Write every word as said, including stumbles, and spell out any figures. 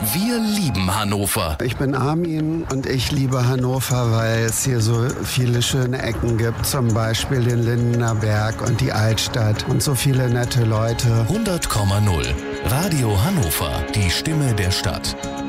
Wir lieben Hannover. Ich bin Armin und ich liebe Hannover, weil es hier so viele schöne Ecken gibt. Zum Beispiel den Lindener Berg und die Altstadt und so viele nette Leute. hundert Komma null. Radio Hannover, die Stimme der Stadt.